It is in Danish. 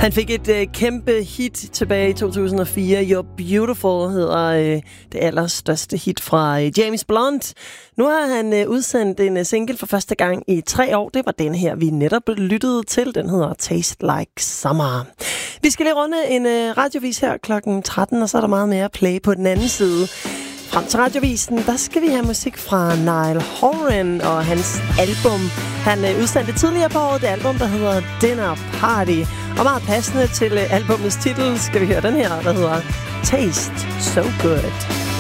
Han fik et kæmpe hit tilbage i 2004. You're Beautiful hedder det allerstørste hit fra James Blunt. Nu har han udsendt en single for første gang i 3 år. Det var den her, vi netop lyttede til. Den hedder Taste Like Summer. Vi skal lige runde en radiovis her klokken 13, og så er der meget mere play på den anden side. Frem til radiovisen, der skal vi have musik fra Niall Horan og hans album. Han udsendte tidligere på året det album, der hedder Dinner Party. Og meget passende til albumets titel skal vi høre den her, der hedder Taste So Good.